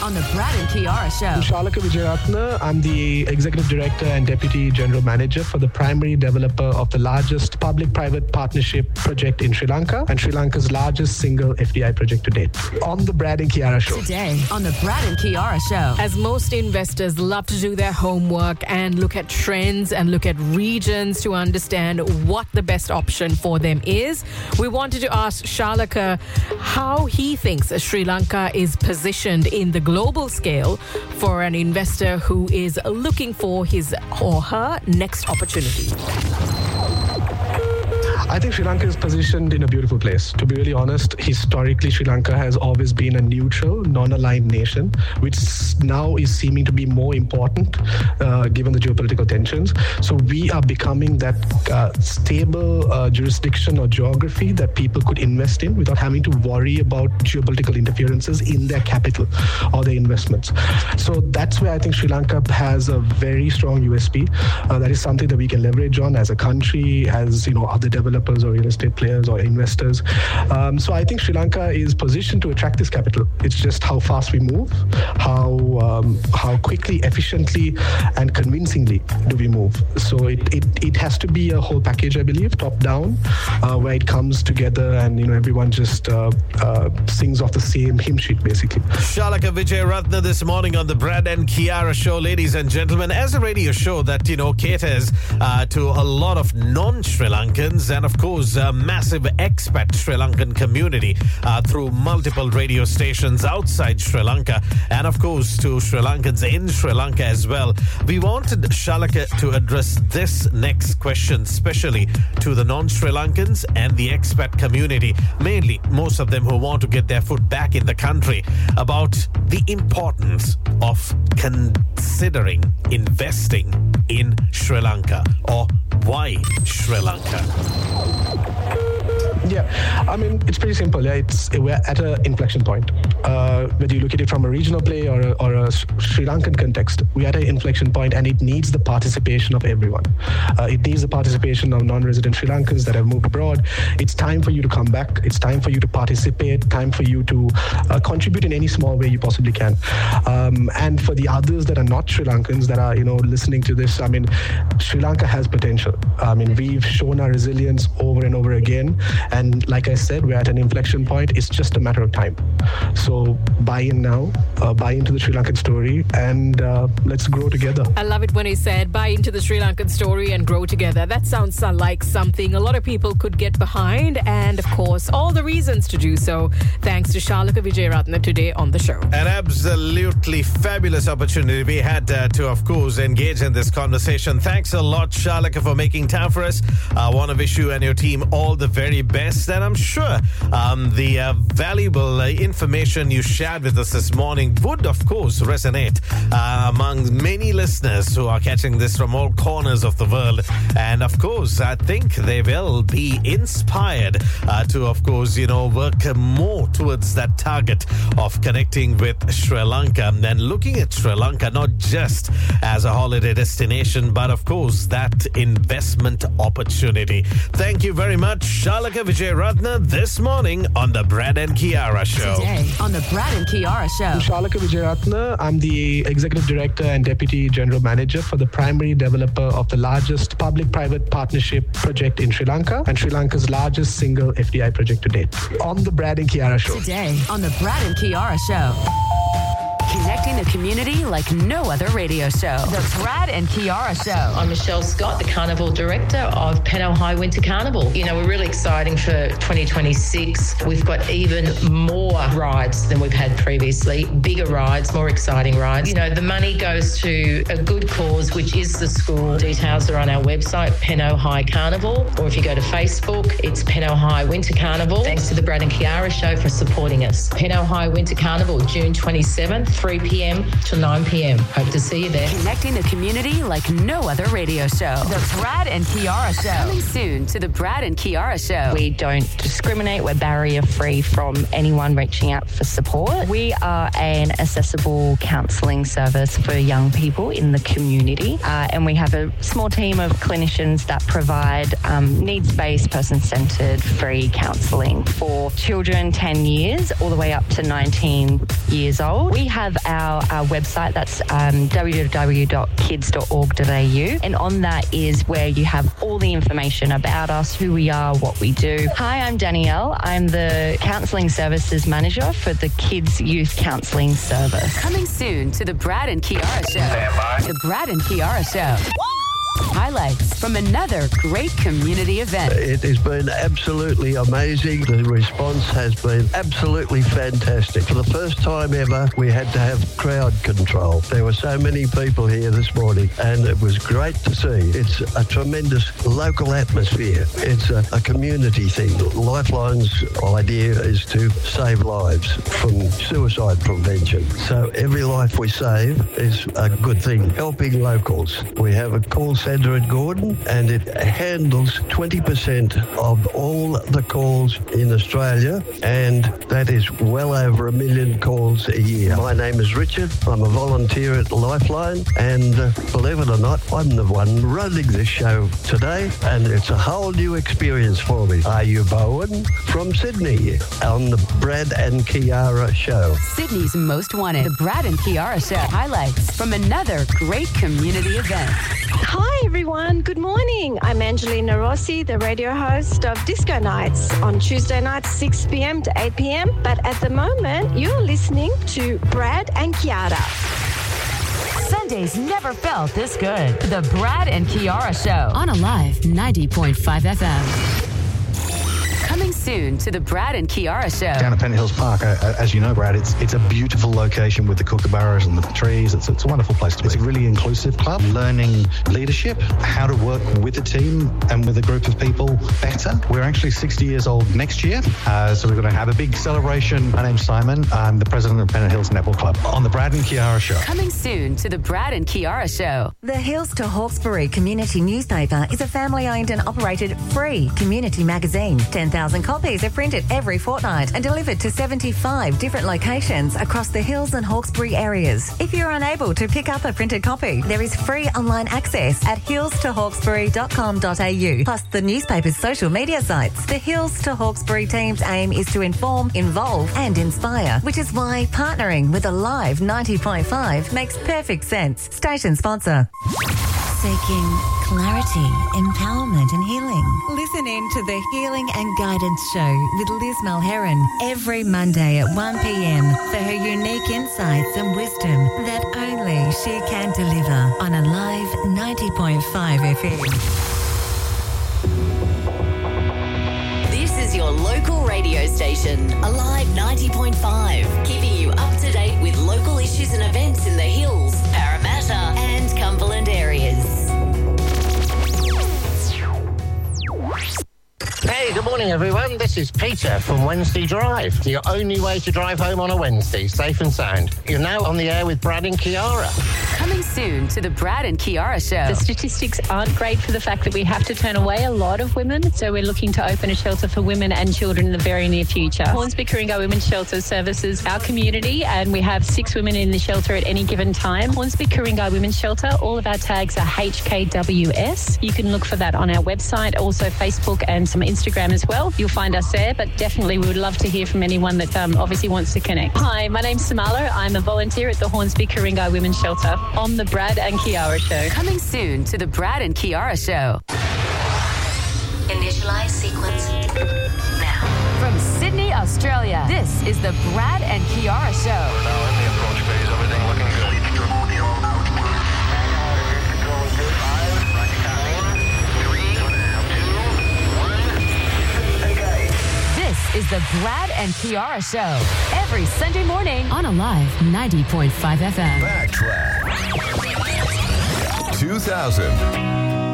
on the Brad and Kiara Show. I'm Shalaka Vijayaratne. I'm the Executive Director and Deputy General Manager for the primary developer of the largest public-private partnership project in Sri Lanka and Sri Lanka's largest single FDI project to date. On the Brad and Kiara Show. Today on the Brad and Kiara Show. As most investors love to do their homework and look at trends and look at regions to understand what the best option for them is, we wanted to ask Shalaka how he thinks Sri Lanka is positioned in the global scale for an investor who is looking for his or her next opportunity. I think Sri Lanka is positioned in a beautiful place. To be really honest, historically, Sri Lanka has always been a neutral, non-aligned nation, which now is seeming to be more important given the geopolitical tensions. So we are becoming that stable jurisdiction or geography that people could invest in without having to worry about geopolitical interferences in their capital or their investments. So that's where I think Sri Lanka has a very strong USP. That is something that we can leverage on as a country, as other developers or real estate players or investors. So I think Sri Lanka is positioned to attract this capital. It's just how fast we move, how quickly, efficiently, and convincingly do we move. So it has to be a whole package, I believe, top down, where it comes together and everyone just sings off the same hymn sheet, basically. Shalaka Vijayaratne this morning on the Brad and Kiara Show, ladies and gentlemen. As a radio show that caters to a lot of non-Sri Lankans and of course a massive expat Sri Lankan community through multiple radio stations outside Sri Lanka and of course to Sri Lankans in Sri Lanka as well. We wanted Shalaka to address this next question, especially to the non-Sri Lankans and the expat community, mainly most of them who want to get their foot back in the country, about the importance of considering investing in Sri Lanka, or why Sri Lanka? Yeah, I mean, it's pretty simple. Yeah, we're at an inflection point. Whether you look at it from a regional play or a Sri Lankan context, we're at an inflection point, and it needs the participation of everyone. It needs the participation of non-resident Sri Lankans that have moved abroad. It's time for you to come back. It's time for you to participate. Time for you to contribute in any small way you possibly can. And for the others that are not Sri Lankans that are listening to this, I mean, Sri Lanka has potential. I mean, we've shown our resilience over and over again. And like I said, we're at an inflection point. It's just a matter of time. So buy in now, buy into the Sri Lankan story, and let's grow together. I love it when he said, buy into the Sri Lankan story and grow together. That sounds like something a lot of people could get behind. And of course, all the reasons to do so. Thanks to Shalaka Vijayaratne today on the show. An absolutely fabulous opportunity we had to, of course, engage in this conversation. Thanks a lot, Shalaka, for making time for us. I want to wish you and your team all the very best. And I'm sure the valuable information you shared with us this morning would, of course, resonate among many listeners who are catching this from all corners of the world. And, of course, I think they will be inspired to, of course, work more towards that target of connecting with Sri Lanka and looking at Sri Lanka not just as a holiday destination, but, of course, that investment opportunity. Thank you very much, Shalaka Vijayaratne, this morning on the Brad and Kiara Show. Today on the Brad and Kiara Show. I'm Shalaka Vijayaratne. I'm the Executive Director and Deputy General Manager for the primary developer of the largest public-private partnership project in Sri Lanka and Sri Lanka's largest single FDI project to date. On the Brad and Kiara Show. Today on the Brad and Kiara Show. Connecting the community like no other radio show. The Brad and Kiara Show. I'm Michelle Scott, the Carnival Director of Penno High Winter Carnival. We're really exciting for 2026. We've got even more rides than we've had previously. Bigger rides, more exciting rides. The money goes to a good cause, which is the school. Details are on our website, Penno High Carnival. Or if you go to Facebook, it's Penno High Winter Carnival. Thanks to the Brad and Kiara Show for supporting us. Penno High Winter Carnival, June 27th, 3 p.m. p.m. to 9 p.m. Hope to see you there. Connecting the community like no other radio show. The Brad and Kiara Show. Coming soon to the Brad and Kiara Show. We don't discriminate. We're barrier-free from anyone reaching out for support. We are an accessible counselling service for young people in the community, and we have a small team of clinicians that provide needs-based, person-centred, free counselling for children 10 years all the way up to 19 years old. We have our website, that's www.kids.org.au, and on that is where you have all the information about us, who we are, what we do. Hi, I'm Danielle. I'm the Counselling Services Manager for the Kids Youth Counselling Service. Coming soon to the Brad and Kiara Show. The Brad and Kiara Show. Highlights from another great community event. It has been absolutely amazing. The response has been absolutely fantastic. For the first time ever, we had to have crowd control. There were so many people here this morning, and it was great to see. It's a tremendous local atmosphere. It's a community thing. Lifeline's idea is to save lives from suicide prevention. So every life we save is a good thing. Helping locals. We have a call centre at Gordon, and it handles 20% of all the calls in Australia, and that is well over 1 million calls a year. My name is Richard. I'm a volunteer at Lifeline, and believe it or not, I'm the one running this show today, and it's a whole new experience for me. Are you Bowen? From Sydney on the Brad and Kiara Show. Sydney's most wanted. The Brad and Kiara Show. Highlights from another great community event. Hi everyone, good morning. I'm Angelina Rossi, the radio host of Disco Nights on Tuesday nights 6 p.m. to 8 p.m. But at the moment, you're listening to Brad and Kiara. Sundays never felt this good. The Brad and Kiara Show on Alive 90.5 FM. Coming soon to the Brad and Kiara Show. Down at Pennant Hills Park, as you know, Brad, it's a beautiful location with the kookaburras and the trees. It's a wonderful place to be. It's a really inclusive club, learning leadership, how to work with a team and with a group of people better. We're actually 60 years old next year, so we're going to have a big celebration. My name's Simon. I'm the president of Pennant Hills Netball Club on the Brad and Kiara Show. Coming soon to the Brad and Kiara Show. The Hills to Hawkesbury Community Newspaper is a family-owned and operated free community magazine. 10,000 copies are printed every fortnight and delivered to 75 different locations across the Hills and Hawkesbury areas. If you're unable to pick up a printed copy, there is free online access at hillstohawkesbury.com.au, plus the newspaper's social media sites. The Hills to Hawkesbury team's aim is to inform, involve and inspire, which is why partnering with Alive 90.5 makes perfect sense. Station sponsor. Seeking clarity, empowerment and healing. Listen in to the Healing and Guidance Show with Liz Mulheron every Monday at 1 p.m. for her unique insights and wisdom that only she can deliver on Alive 90.5 FM. This is your local radio station, Alive 90.5, keeping you up to date with local issues and events in the Hills, Parramatta and Cumberland areas. Hey, good morning, everyone. This is Peter from Wednesday Drive. The only way to drive home on a Wednesday, safe and sound. You're now on the air with Brad and Kiara. Coming soon to the Brad and Kiara Show. The statistics aren't great for the fact that we have to turn away a lot of women, so we're looking to open a shelter for women and children in the very near future. Hornsby Ku-ring-gai Women's Shelter services our community, and we have 6 women in the shelter at any given time. Hornsby Ku-ring-gai Women's Shelter, all of our tags are HKWS. You can look for that on our website, also Facebook and some Instagram as well. You'll find us there, but definitely we would love to hear from anyone that obviously wants to connect. Hi, my name's Samala. I'm a volunteer at the Hornsby Ku-ring-gai Women's Shelter on the Brad and Kiara Show. Coming soon to the Brad and Kiara Show. Initialize sequence now. From Sydney, Australia, this is the Brad and Kiara Show. We're now in the approach phase. Everything looking good. This is the Brad and Kiara Show. Every Sunday morning on Alive 90.5 FM. Backtrack. 2000.